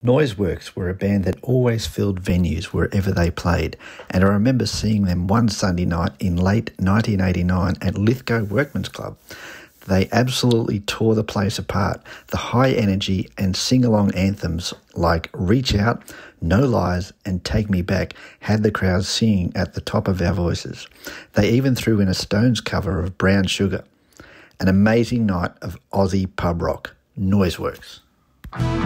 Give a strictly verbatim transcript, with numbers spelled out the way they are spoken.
Noiseworks were a band that always filled venues wherever they played, and I remember seeing them one Sunday night in late nineteen eighty-nine at Lithgow Workmen's Club. They absolutely tore the place apart. The high energy and sing-along anthems like Reach Out, No Lies and Take Me Back had the crowd singing at the top of our voices. They even threw in a Stones cover of Brown Sugar. An amazing night of Aussie pub rock. Noiseworks.